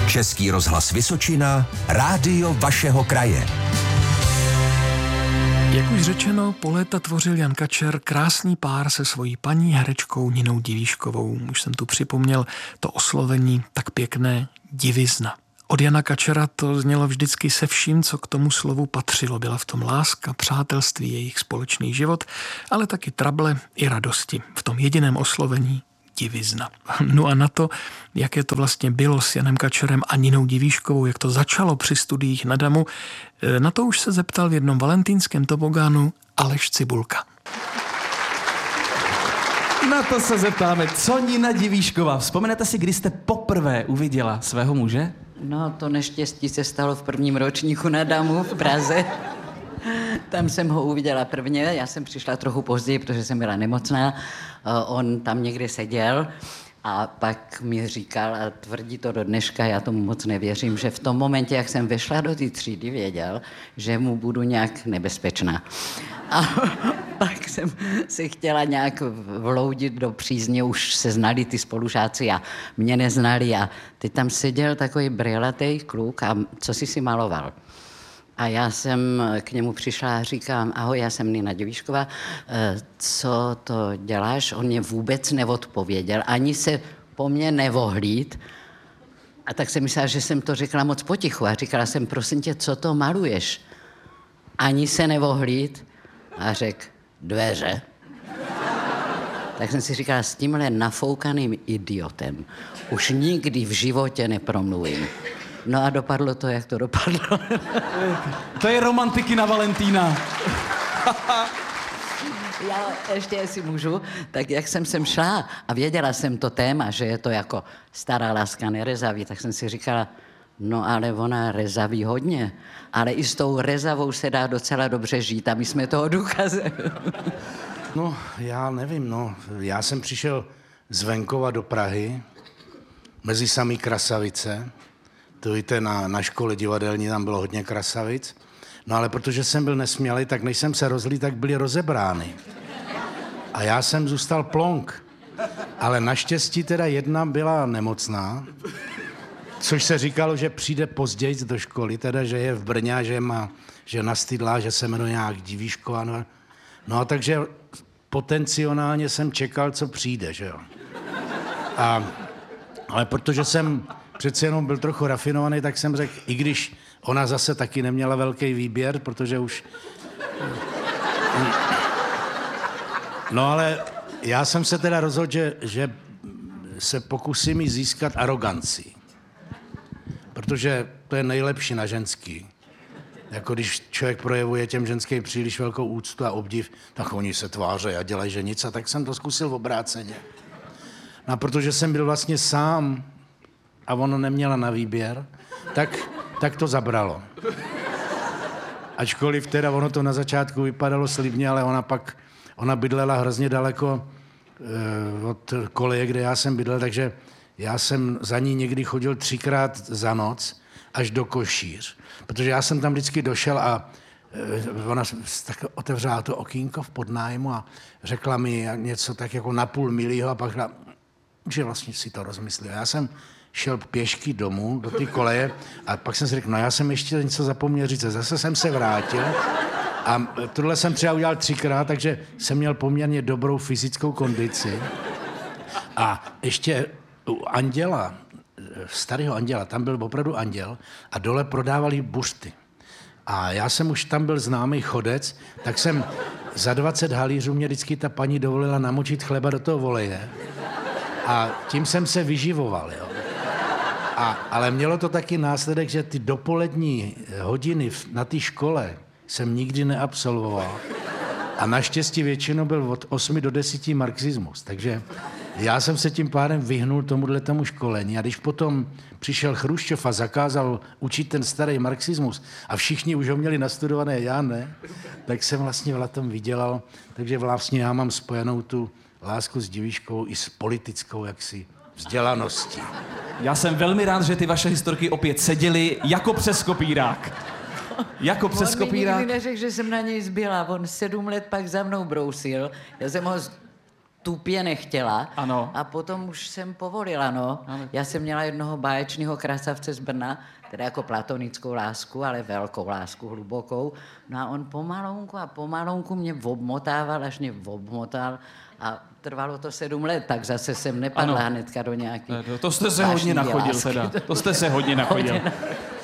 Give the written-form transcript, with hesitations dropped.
Český rozhlas Vysočina, rádio vašeho kraje. Jak už řečeno, po léta tvořil Jan Kačer krásný pár se svojí paní herečkou Ninou Divíškovou. Už jsem tu připomněl to oslovení tak pěkné divizna. Od Jana Kačera to znělo vždycky se vším, co k tomu slovu patřilo. Byla v tom láska, přátelství, jejich společný život, ale taky trable i radosti. V tom jediném oslovení divizna. No a na to, jaké to vlastně bylo s Janem Kačerem a Ninou Divíškovou, jak to začalo při studiích na Damu, na to už se zeptal v jednom valentýnském tobogánu Aleš Cibulka. Na to se zeptáme, co Nina Divíšková. Vzpomenete si, kdy jste poprvé uviděla svého muže? No, to neštěstí se stalo v prvním ročníku na Damu v Praze. Tam jsem ho uviděla prvně, já jsem přišla trochu později, protože jsem byla nemocná. On tam někde seděl a pak mi říkal, a tvrdí to do dneška, já tomu moc nevěřím, že v tom momentě, jak jsem vešla do té třídy, věděl, že mu budu nějak nebezpečná. A pak jsem se chtěla nějak vloudit do přízně, už se znali ty spolužáci a mě neznali a teď tam seděl takový brýlatej kluk a co si maloval. A já jsem k němu přišla a říkám, ahoj, já jsem Nina Divíšková, co to děláš? On mě vůbec neodpověděl, ani se po mně nevohlíd. A tak jsem myslela, že jsem to řekla moc potichu a říkala jsem, prosím tě, co to maluješ? Ani se nevohlíd a řekl, dveře. Tak jsem si říkala, s tímhle nafoukaným idiotem už nikdy v životě nepromluvím. No a dopadlo to, jak to dopadlo. To je romantiky na Valentína. Já ještě, jestli můžu, tak jak jsem sem šla a věděla jsem to téma, že je to jako stará láska nerezaví, tak jsem si říkala, no ale ona rezaví hodně, ale i s tou rezavou se dá docela dobře žít a my jsme toho důkazem. No, já nevím, já jsem přišel z venkova do Prahy, mezi samý krasavice. To víte, na škole divadelní tam bylo hodně krasavic. No ale protože jsem byl nesmělý, tak než jsem se rozlí, tak byly rozebrány. A já jsem zůstal plonk. Ale naštěstí teda jedna byla nemocná, což se říkalo, že přijde později do školy, teda že je v Brně a že nastydlá, že se jmenuje nějak Divíšková. No a takže potenciálně jsem čekal, co přijde, že jo. Ale protože jsem přece jenom byl trochu rafinovaný, tak jsem řekl, i když ona zase taky neměla velký výběr, protože už... No ale já jsem se teda rozhodl, že se pokusím jí získat aroganci. Protože to je nejlepší na ženský. Jako když člověk projevuje těm ženským příliš velkou úctu a obdiv, tak oni se tváří a dělají, že nic. A tak jsem to zkusil obráceně. No a protože jsem byl vlastně sám a ona neměla na výběr, tak to zabralo. Ačkoliv teda ono to na začátku vypadalo slibně, ale ona bydlela hrozně daleko od koleje, kde já jsem bydlel, takže já jsem za ní někdy chodil 3krát za noc až do Košíř. Protože já jsem tam vždycky došel a ona tak otevřela to okýnko v podnájmu a řekla mi něco tak jako na půl milího a pak řekla, že vlastně si to rozmyslel. Já jsem šel pěšky domů do té koleje a pak jsem si řekl, no já jsem ještě něco zapomněl říct. Zase jsem se vrátil a tohle jsem třeba udělal 3krát, takže jsem měl poměrně dobrou fyzickou kondici. A ještě u Anděla, starého Anděla, tam byl opravdu anděl a dole prodávali buřty. A já jsem už tam byl známý chodec, tak jsem za 20 halířů mě vždycky ta paní dovolila namočit chleba do toho voleje. A tím jsem se vyživoval, jo. Ale mělo to taky následek, že ty dopolední hodiny na té škole jsem nikdy neabsolvoval. A naštěstí většinou byl od 8 do 10 marxismus. Takže já jsem se tím pádem vyhnul tomu školení. A když potom přišel Chruščov a zakázal učit ten starý marxismus a všichni už ho měli nastudované, já ne, tak jsem vlastně na tom vydělal. Takže vlastně já mám spojenou tu lásku s Divíškovou i s politickou jaksi vzdělaností. Já jsem velmi rád, že ty vaše historky opět seděly jako přes kopírák. Jako přes kopírák. On mi nikdy neřekl, že jsem na něj zbyla. On 7 let pak za mnou brousil. Já jsem ho tupě nechtěla. Ano. A potom už jsem povolila, no. Ano. Já jsem měla jednoho báječného krasavce z Brna, teda jako platonickou lásku, ale velkou lásku, hlubokou. No a on pomalonku mě obmotával, až mě obmotal a trvalo to 7 let, tak zase jsem nepadla hnedka do nějaký To jste se hodně nachodil lásky. teda. To jste se hodně nachodil.